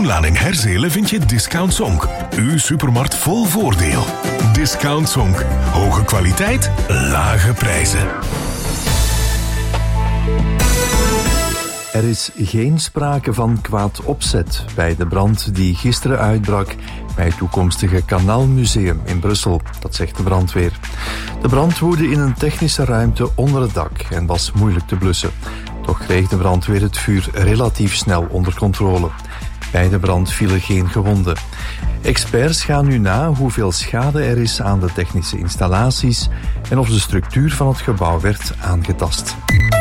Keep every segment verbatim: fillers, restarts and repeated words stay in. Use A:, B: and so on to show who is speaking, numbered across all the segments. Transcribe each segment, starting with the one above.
A: Koenlaan in Herzelen vind je Discount Zonk. Uw supermarkt vol voordeel. Discount Zonk. Hoge kwaliteit, lage prijzen.
B: Er is geen sprake van kwaad opzet bij de brand die gisteren uitbrak bij het toekomstige Kanaalmuseum in Brussel, dat zegt de brandweer. De brand woedde in een technische ruimte onder het dak en was moeilijk te blussen. Toch kreeg de brandweer het vuur relatief snel onder controle. Bij de brand vielen geen gewonden. Experts gaan nu na hoeveel schade er is aan de technische installaties en of de structuur van het gebouw werd aangetast.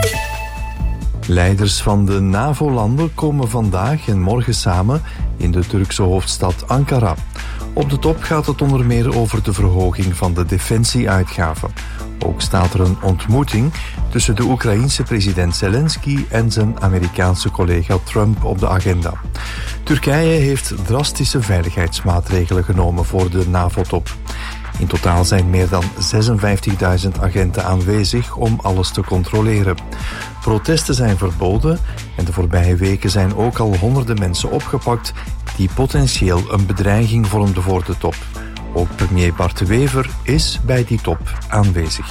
B: Leiders van de NAVO-landen komen vandaag en morgen samen in de Turkse hoofdstad Ankara. Op de top gaat het onder meer over de verhoging van de defensieuitgaven. Ook staat er een ontmoeting tussen de Oekraïense president Zelensky en zijn Amerikaanse collega Trump op de agenda. Turkije heeft drastische veiligheidsmaatregelen genomen voor de NAVO-top. In totaal zijn meer dan zesenvijftigduizend agenten aanwezig om alles te controleren. Protesten zijn verboden en de voorbije weken zijn ook al honderden mensen opgepakt die potentieel een bedreiging vormden voor de top. Ook premier Bart De Wever is bij die top aanwezig.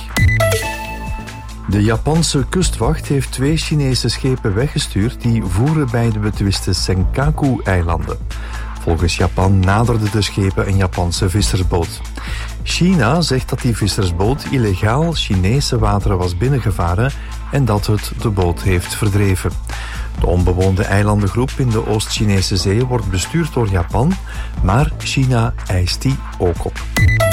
B: De Japanse kustwacht heeft twee Chinese schepen weggestuurd die voeren bij de betwiste Senkaku-eilanden. Volgens Japan naderden de schepen een Japanse vissersboot. China zegt dat die vissersboot illegaal Chinese wateren was binnengevaren en dat het de boot heeft verdreven. De onbewoonde eilandengroep in de Oost-Chinese zee wordt bestuurd door Japan, maar China eist die ook op.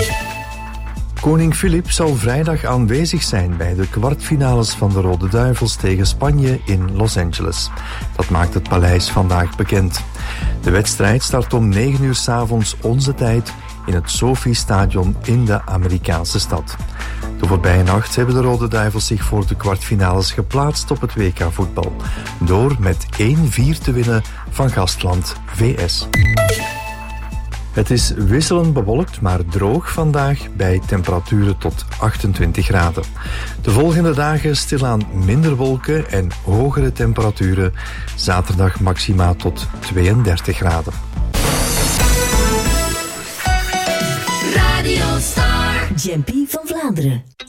B: Koning Filip zal vrijdag aanwezig zijn bij de kwartfinales van de Rode Duivels tegen Spanje in Los Angeles. Dat maakt het paleis vandaag bekend. De wedstrijd start om negen uur 's avonds onze tijd in het Sophie-stadion in de Amerikaanse stad. De voorbije nacht hebben de Rode Duivels zich voor de kwartfinales geplaatst op het W K voetbal, door met één vier te winnen van gastland V S. Het is wisselend bewolkt, maar droog vandaag bij temperaturen tot achtentwintig graden. De volgende dagen stilaan minder wolken en hogere temperaturen. Zaterdag maxima tot tweeëndertig graden.
C: Radio Star. Jean Pie van Vlaanderen.